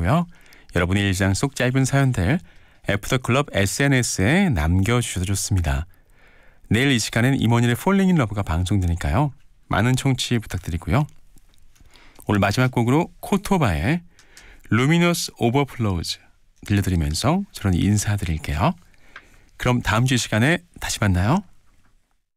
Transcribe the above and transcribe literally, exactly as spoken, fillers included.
되고요. 여러분의 일상 속 짧은 사연들 애프터클럽 에스엔에스에 남겨주셔도 좋습니다. 내일 이 시간엔 임원일의 Falling in Love가 방송되니까요. 많은 청취 부탁드리고요. 오늘 마지막 곡으로 코토바의 Luminous Overflows 들려드리면서 저는 인사드릴게요. 그럼 다음 주 이 시간에 다시 만나요.